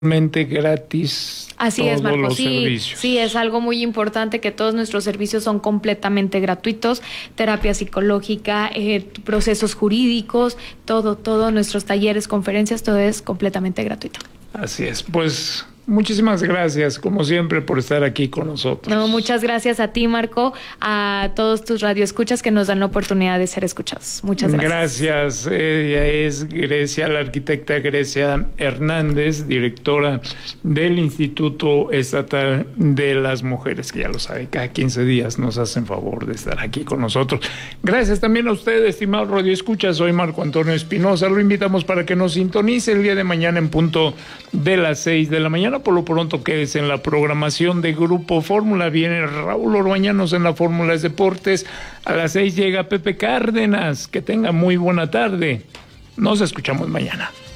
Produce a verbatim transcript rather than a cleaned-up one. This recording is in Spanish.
gratis. Así todos es, Marco. los Sí, servicios. sí, es algo muy importante que todos nuestros servicios son completamente gratuitos. Terapia psicológica, eh, procesos jurídicos, todo, todos nuestros talleres, conferencias, todo es completamente gratuito. Así es. Pues muchísimas gracias, como siempre, por estar aquí con nosotros. No, muchas gracias a ti, Marco, a todos tus radioescuchas que nos dan la oportunidad de ser escuchados. Muchas gracias. Gracias. Ella es Grecia, la arquitecta Grecia Hernández, directora del Instituto Estatal de las Mujeres, que ya lo sabe, cada quince días nos hacen favor de estar aquí con nosotros. Gracias también a usted, estimado radioescucha. Soy Marco Antonio Espinosa. Lo invitamos para que nos sintonice el día de mañana en punto de las seis de la mañana. Por lo pronto, quédese en la programación de Grupo Fórmula. Viene Raúl Orbañanos en la Fórmula Deportes. A las seis llega Pepe Cárdenas. Que tenga muy buena tarde. Nos escuchamos mañana.